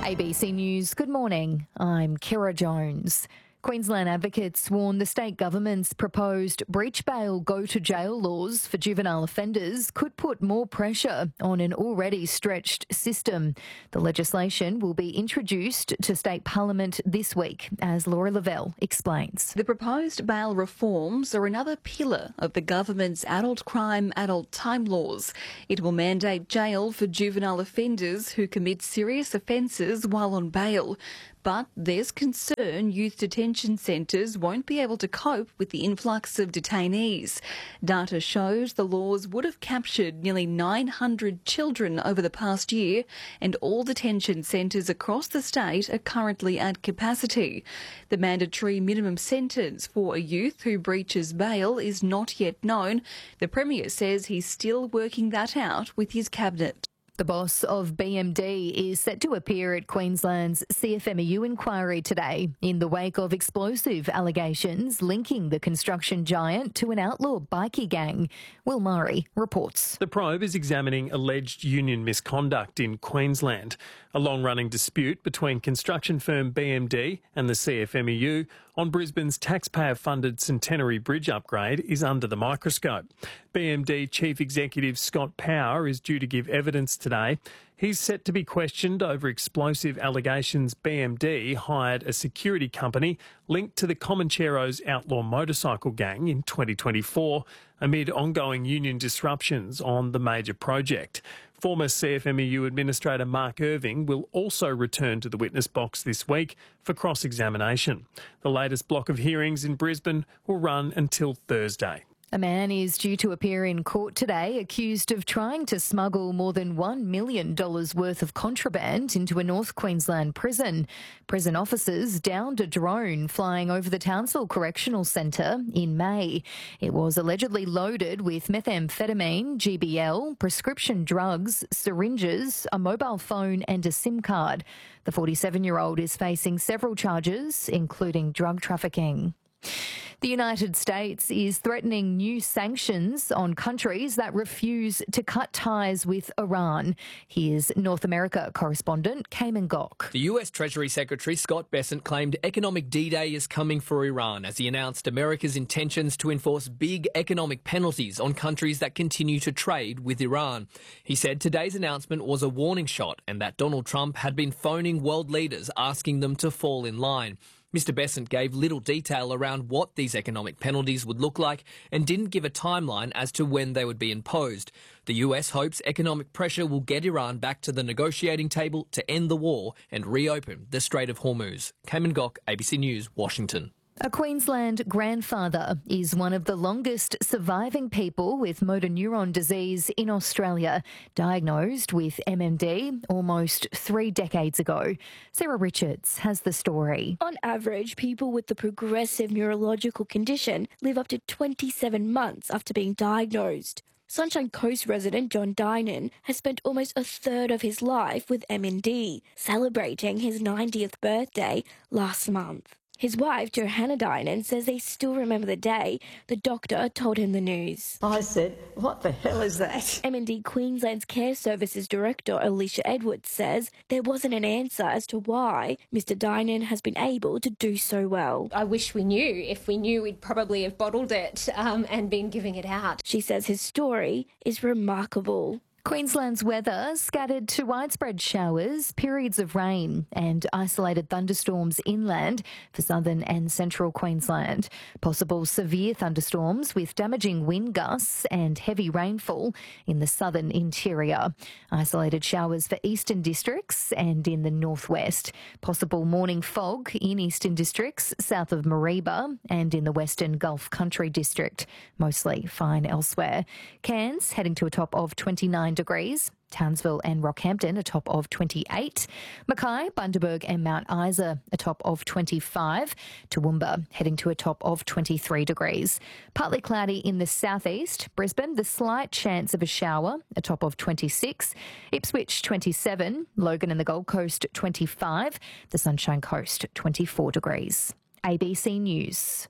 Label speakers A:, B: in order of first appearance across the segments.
A: ABC News, good morning. I'm Kira Jones. Queensland advocates warn the state government's proposed breach bail go to jail laws for juvenile offenders could put more pressure on an already stretched system. The legislation will be introduced to state parliament this week, as Laura Lavelle explains.
B: The proposed bail reforms are another pillar of the government's adult crime, adult time laws. It will mandate jail for juvenile offenders who commit serious offences while on bail. But there's concern youth detention centres won't be able to cope with the influx of detainees. Data shows the laws would have captured nearly 900 children over the past year, and all detention centres across the state are currently at capacity. The mandatory minimum sentence for a youth who breaches bail is not yet known. The Premier says he's still working that out with his cabinet.
A: The boss of BMD is set to appear at Queensland's CFMEU inquiry today in the wake of explosive allegations linking the construction giant to an outlaw bikie gang. Will Murray reports.
C: The probe is examining alleged union misconduct in Queensland. A long-running dispute between construction firm BMD and the CFMEU on Brisbane's taxpayer-funded Centenary Bridge upgrade is under the microscope. BMD Chief Executive Scott Power is due to give evidence today. He's set to be questioned over explosive allegations BMD hired a security company linked to the Comancheros outlaw motorcycle gang in 2024 amid ongoing union disruptions on the major project. Former CFMEU Administrator Mark Irving will also return to the witness box this week for cross-examination. The latest block of hearings in Brisbane will run until Thursday.
A: A man is due to appear in court today accused of trying to smuggle more than $1 million worth of contraband into a North Queensland prison. Prison officers downed a drone flying over the Townsville Correctional Centre in May. It was allegedly loaded with methamphetamine, GBL, prescription drugs, syringes, a mobile phone and a SIM card. The 47-year-old is facing several charges, including drug trafficking. The United States is threatening new sanctions on countries that refuse to cut ties with Iran. Here's North America correspondent Cayman Gok.
D: The US Treasury Secretary Scott Bessent claimed economic D-Day is coming for Iran as he announced America's intentions to enforce big economic penalties on countries that continue to trade with Iran. He said today's announcement was a warning shot and that Donald Trump had been phoning world leaders asking them to fall in line. Mr. Bessent gave little detail around what these economic penalties would look like and didn't give a timeline as to when they would be imposed. The US hopes economic pressure will get Iran back to the negotiating table to end the war and reopen the Strait of Hormuz. Cayman Gok, ABC News, Washington.
A: A Queensland grandfather is one of the longest surviving people with motor neuron disease in Australia, diagnosed with MND almost 3 decades ago. Sarah Richards has the story.
E: On average, people with the progressive neurological condition live up to 27 months after being diagnosed. Sunshine Coast resident John Dynan has spent almost a third of his life with MND, celebrating his 90th birthday last month. His wife, Johanna Dynan, says they still remember the day the doctor told him the news.
F: I said, what the hell is that?
E: MND Queensland's Care Services Director, Alicia Edwards, says there wasn't an answer as to why Mr Dynan has been able to do so well.
G: I wish we knew. If we knew, we'd probably have bottled it and been giving it out.
E: She says his story is remarkable.
A: Queensland's weather scattered to widespread showers, periods of rain and isolated thunderstorms inland for southern and central Queensland. Possible severe thunderstorms with damaging wind gusts and heavy rainfall in the southern interior. Isolated showers for eastern districts and in the northwest. Possible morning fog in eastern districts south of Mareeba and in the western Gulf Country district. Mostly fine elsewhere. Cairns heading to a top of 29 degrees. Townsville and Rockhampton a top of 28. Mackay, Bundaberg and Mount Isa a top of 25. Toowoomba heading to a top of 23 degrees. Partly cloudy in the southeast. Brisbane, the slight chance of a shower, a top of 26. Ipswich 27. Logan and the Gold Coast 25. The Sunshine Coast 24 degrees. ABC News.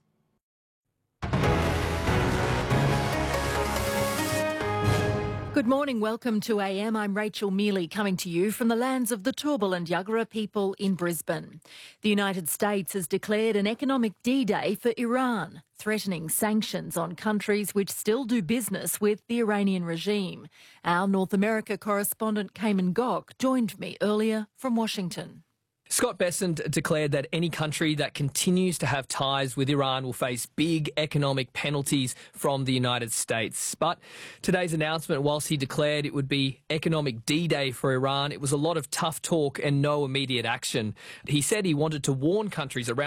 H: Good morning, welcome to AM. I'm Rachel Mealy, coming to you from the lands of the Turrbal and Yuggera people in Brisbane. The United States has declared an economic D-Day for Iran, threatening sanctions on countries which still do business with the Iranian regime. Our North America correspondent Cayman Gok joined me earlier from Washington.
D: Scott Bessent declared that any country that continues to have ties with Iran will face big economic penalties from the United States. But today's announcement, whilst he declared it would be economic D-Day for Iran, it was a lot of tough talk and no immediate action. He said he wanted to warn countries around